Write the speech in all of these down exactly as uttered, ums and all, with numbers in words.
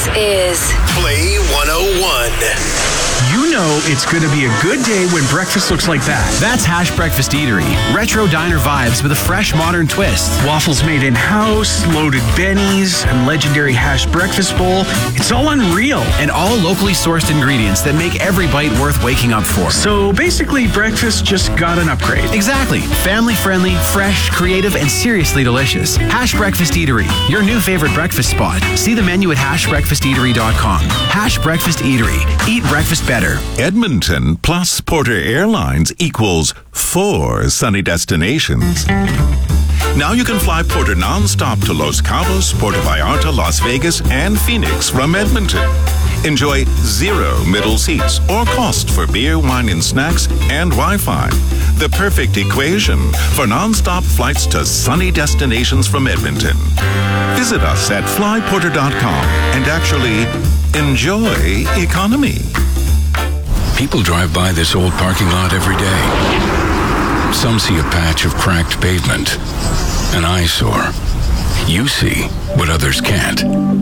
This is Play one oh one. You know it's going to be a good day when breakfast looks like that. That's Hash Breakfast Eatery. Retro diner vibes with a fresh modern twist. Waffles made in-house, loaded bennies, and legendary hash breakfast bowl. It's all unreal. And all locally sourced ingredients that make every bite worth waking up for. So basically, breakfast just got an upgrade. Exactly. Family-friendly, fresh, creative, and seriously delicious. Hash Breakfast Eatery, your new favorite breakfast spot. See the menu at hash breakfast eatery dot com. Hash Breakfast Eatery. Eat breakfast better. Edmonton plus Porter Airlines equals four sunny destinations. Now you can fly Porter non-stop to Los Cabos, Puerto Vallarta, Las Vegas, and Phoenix from Edmonton. Enjoy zero middle seats or cost for beer, wine, and snacks and Wi-Fi. The perfect equation for non-stop flights to sunny destinations from Edmonton. Visit us at fly porter dot com and actually enjoy economy. People drive by this old parking lot every day. Some see a patch of cracked pavement, an eyesore. You see what others can't.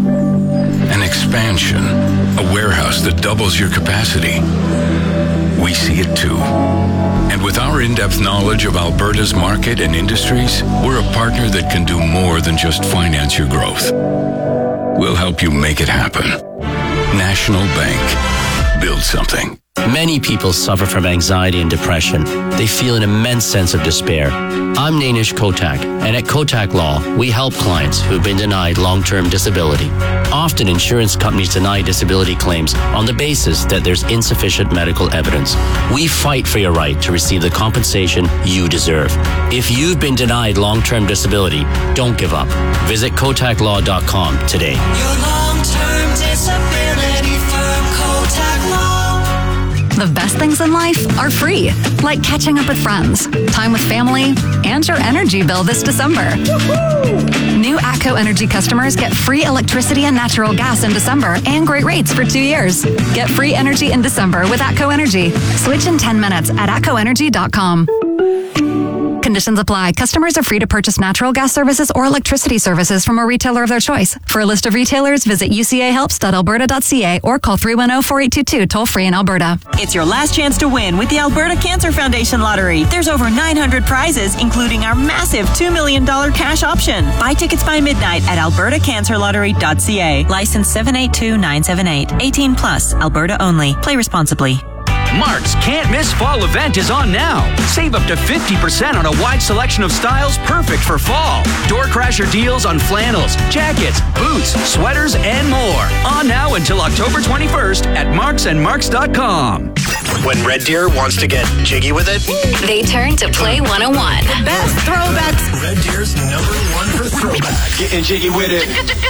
An expansion, a warehouse that doubles your capacity. We see it too. And with our in-depth knowledge of Alberta's market and industries, we're a partner that can do more than just finance your growth. We'll help you make it happen. National Bank. Build something. Many people suffer from anxiety and depression. They feel an immense sense of despair. I'm Nainish Kotak, and at Kotak Law, we help clients who've been denied long-term disability. Often, insurance companies deny disability claims on the basis that there's insufficient medical evidence. We fight for your right to receive the compensation you deserve. If you've been denied long-term disability, don't give up. Visit kotak law dot com today. Your long-term disability firm, Kotak Law. The best things in life are free, like catching up with friends, time with family, and your energy bill this December. Woo-hoo! New ATCO Energy customers get free electricity and natural gas in December and great rates for two years. Get free energy in December with ATCO Energy. Switch in ten minutes at atco energy dot com. Conditions apply. Customers are free to purchase natural gas services or electricity services from a retailer of their choice. For a list of retailers, visit u c a helps dot alberta dot c a or call three one zero, four eight two two toll free in Alberta. It's your last chance to win with the Alberta Cancer Foundation Lottery. There's over nine hundred prizes, including our massive two million dollars cash option. Buy tickets by midnight at alberta cancer lottery dot c a. License seven eight two nine seven eight. eighteen plus. Alberta only. Play responsibly. Mark's Can't Miss Fall event is on now. Save up to fifty percent on a wide selection of styles perfect for fall. Door crasher deals on flannels, jackets, boots, sweaters, and more. On now until October twenty-first at marks and marks dot com. When Red Deer wants to get jiggy with it, they turn to Play one oh one. The best throwbacks. Red Deer's number one for throwbacks. Getting jiggy with it.